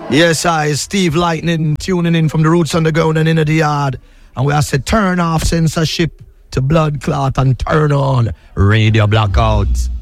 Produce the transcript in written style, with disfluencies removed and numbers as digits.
Yes, I, Steve Lightning, tuning in from the Roots Underground and Inner the Yard. And we have said turn off censorship to blood clot and turn on radio blackout.